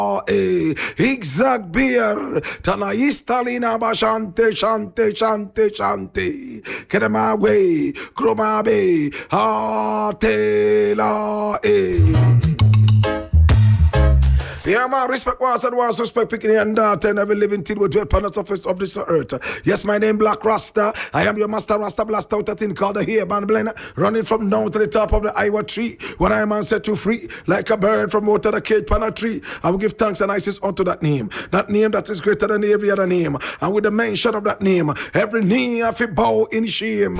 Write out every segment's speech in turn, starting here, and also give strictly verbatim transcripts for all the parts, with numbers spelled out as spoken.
Eh, Igzag beer, Tanaistalina Bashante, Shante, Shante, Shante, Kedamawe, Kromabe, Atela, eh. Yeah, man, respect once and once, respect picking and that and every living thing with dwell upon the surface of this earth. Yes, my name Black Rasta. I am your master Rasta Blaster out a thing called the Here Band Blend, running from down to the top of the Iowa tree. When I am man set you free, like a bird from out of the cage pan a tree, I will give thanks and ices unto that name. That name that is greater than every other name. And with the mention of that name, every knee have to bow in shame.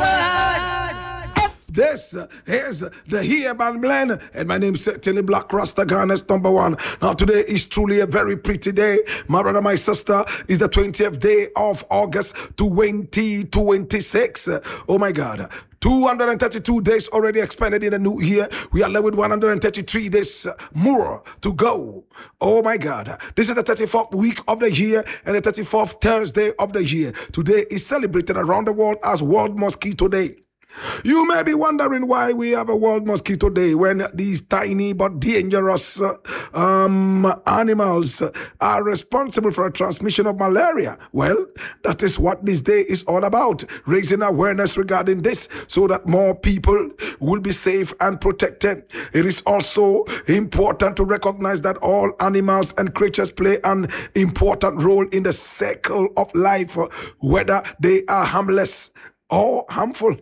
This is the Here Band Blend, and my name is certainly Black Rasta Garnets number one. Now today is truly a very pretty day. My brother, my sister, is the twentieth day of August twenty twenty-six. Oh my God. two hundred thirty-two days already expanded in the new year. We are left with one hundred thirty-three days more to go. Oh my God. This is the thirty-fourth week of the year and the thirty-fourth Thursday of the year. Today is celebrated around the world as World Mosquito Day. You may be wondering why we have a World Mosquito Day when these tiny but dangerous uh, um, animals are responsible for a transmission of malaria. Well, that is what this day is all about, raising awareness regarding this so that more people will be safe and protected. It is also important to recognize that all animals and creatures play an important role in the cycle of life, whether they are harmless or harmful.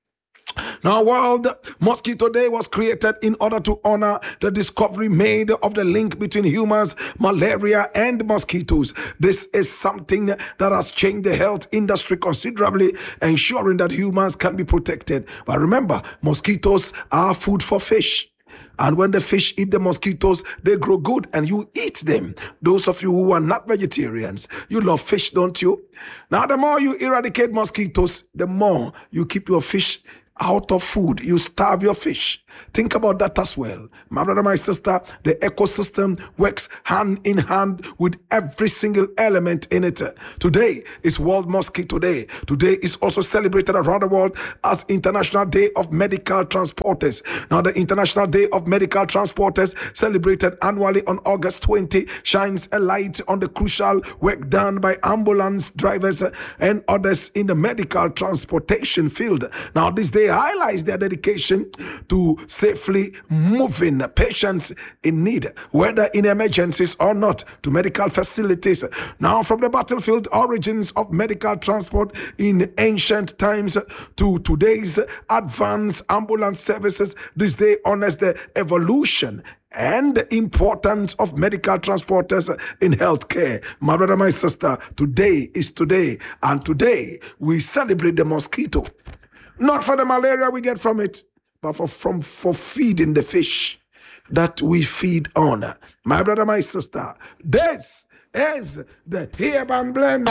Now, World Mosquito Day was created in order to honor the discovery made of the link between humans, malaria, and mosquitoes. This is something that has changed the health industry considerably, ensuring that humans can be protected. But remember, mosquitoes are food for fish. And when the fish eat the mosquitoes, they grow good and you eat them. Those of you who are not vegetarians, you love fish, don't you? Now, the more you eradicate mosquitoes, the more you keep your fish out of food. You starve your fish. Think about that as well. My brother, my sister, the ecosystem works hand in hand with every single element in it. Today is World Mosquito Day. Today is also celebrated around the world as International Day of Medical Transporters. Now, the International Day of Medical Transporters, celebrated annually on August twentieth, shines a light on the crucial work done by ambulance drivers and others in the medical transportation field. Now, this day highlights their dedication to safely moving patients in need, whether in emergencies or not, to medical facilities. Now, from the battlefield origins of medical transport in ancient times to today's advanced ambulance services, this day honors the evolution and the importance of medical transporters in healthcare. My brother, my sister, today is today, and today we celebrate the mosquito. Not for the malaria we get from it, but for, from, for feeding the fish that we feed on. My brother, my sister, this is the Here Band Blend.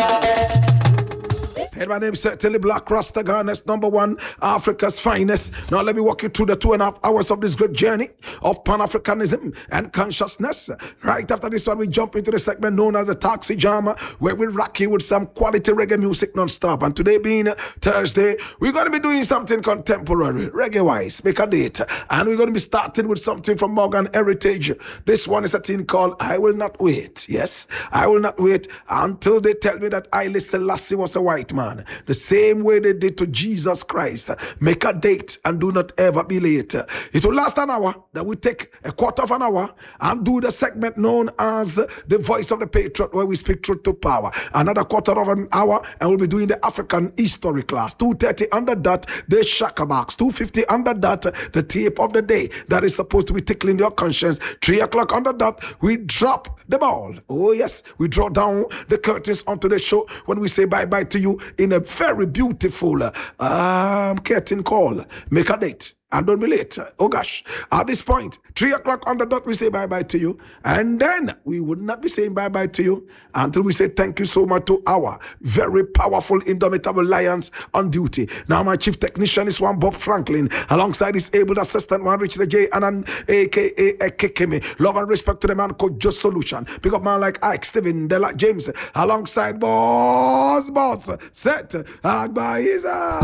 And my name is certainly Black Rasta Garnets number one, Africa's finest. Now let me walk you through the two and a half hours of this great journey of Pan-Africanism and consciousness. Right after this one, we jump into the segment known as the Taxi Jam, where we rock you with some quality reggae music non-stop. And today being Thursday, we're going to be doing something contemporary, reggae-wise, make a date. And we're going to be starting with something from Morgan Heritage. This one is a thing called I Will Not Wait. Yes, I will not wait until they tell me that Haile Selassie was a white man. The same way they did to Jesus Christ. Make a date and do not ever be late. It will last an hour. Then we take a quarter of an hour and do the segment known as the Voice of the Patriot, where we speak truth to power. Another quarter of an hour and we'll be doing the African history class. two thirty under that, the Shaka Box. two fifty under that, the tape of the day that is supposed to be tickling your conscience. three o'clock under that, we drop the ball. Oh yes, we draw down the curtains onto the show when we say bye-bye to you in a very beautiful um, curtain call. Make a date and don't be late. Oh gosh, at this point, three o'clock on the dot, we say bye-bye to you. And then we would not be saying bye-bye to you until we say thank you so much to our very powerful, indomitable lions on duty. Now my chief technician is one Bob Franklin, alongside his able assistant, one Richard J. Anan, a k a. Kekeme. Love and respect to the man called Just Solution. Pick up man like Ike, Steven, Dela James, alongside Boss Boss, Set, Agba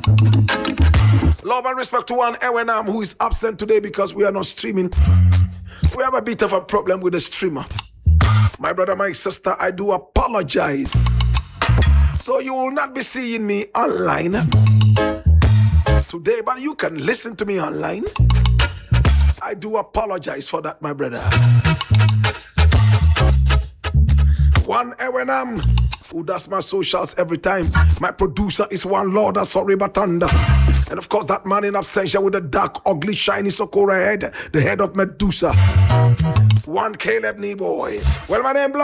Love and respect to one Ewenam who is absent today because we are not streaming. We have a bit of a problem with the streamer. My brother, my sister, I do apologize. So you will not be seeing me online today, but you can listen to me online. I do apologize for that, my brother. One Ewenam, who does my socials every time. My producer is one Lord, sorry, Batanda. And of course, that man in absentia with the dark, ugly, shiny Socorro head, the head of Medusa. One Caleb Knee boy. Well, my name